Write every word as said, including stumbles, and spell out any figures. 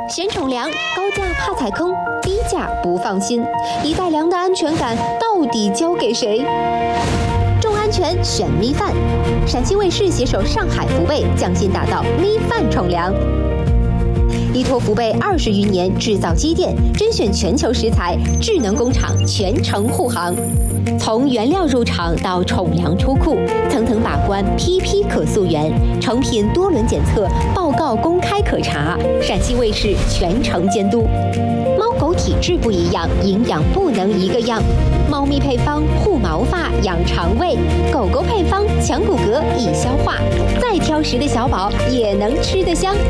选宠粮，高价怕踩坑，低价不放心，一袋粮的安全感到底交给谁？重安全选咪饭，陕西卫视携手上海福贝，匠心打造咪饭宠粮。依托福贝二十余年制造积淀，甄选全球食材，智能工厂全程护航。从原料入场到宠粮出库，层层把关，批批可溯源，成品多轮检测，报告公开可查，陕西卫视全程监督。猫狗体质不一样，营养不能一个样。猫咪配方护毛发、养肠胃，狗狗配方强骨骼、易消化。再挑食的小宝也能吃得香。